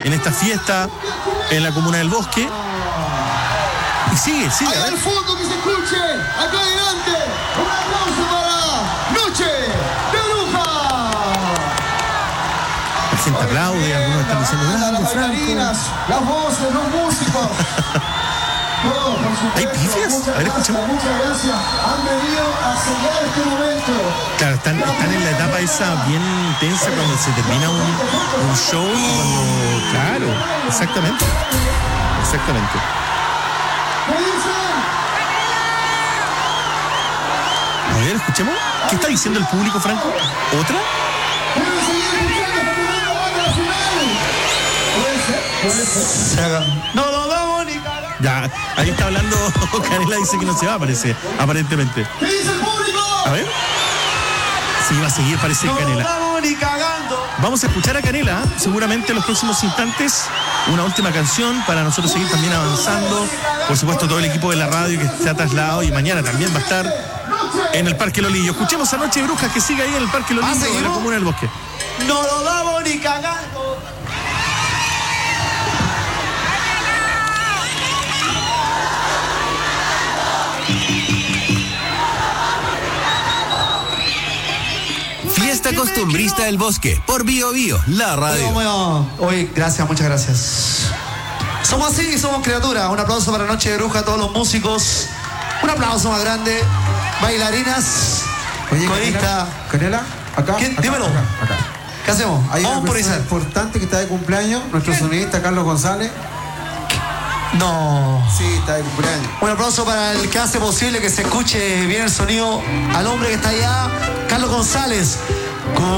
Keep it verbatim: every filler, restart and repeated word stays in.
en esta fiesta en la comuna del Bosque. Y sigue, sigue. Allá al fondo que se escuche, acá adelante, un aplauso para Noche de Bruja. La gente aplaude, algunos están diciendo grande, las bailarinas, las voces, los músicos. Todos, por supuesto. ¿Hay pifias? Muchas A ver, escuchemos. gracias, muchas gracias. Han venido a sellar este momento. Claro, están, están en la etapa esa bien intensa cuando se termina un, un show y cuando... Claro, exactamente. Exactamente. ¿Qué dicen? A ver, escuchemos. ¿Qué está diciendo el público, Franco? ¿Otra? ¿Pueden seguir escuchando esta primera banda final? Puede ser, puede ser. Se haga. No lo damos ni cagando. Ya, ahí está hablando Canela, dice que no se va, parece, aparentemente. ¿Qué dice el público? A ver. Sí, va a seguir, parece No lo Canela. damos ni cagando. Vamos a escuchar a Canela, seguramente en los próximos instantes, una última canción para nosotros seguir también avanzando. Por supuesto, todo el equipo de la radio que se ha trasladado y mañana también va a estar en el Parque Lolillo. Escuchemos a Noche de Brujas que sigue ahí en el Parque Lolillo, ¿Ah, en la comuna del Bosque. No lo damos ni cagando. Fiesta costumbrista del Bosque, por Bio Bio, la radio. Bueno, hoy, gracias, muchas gracias. Somos así, somos criaturas. Un aplauso para Noche de Bruja a todos los músicos. Un aplauso más grande. Bailarinas. Oye, corista. Canela, acá. ¿Quién? Acá, Dímelo. acá, acá. ¿Qué hacemos? Hay Vamos una por persona Isar. importante que está de cumpleaños, nuestro sonidista Carlos González. No. Sí, está de cumpleaños. Un aplauso para el que hace posible que se escuche bien el sonido al hombre que está allá, Carlos González. Con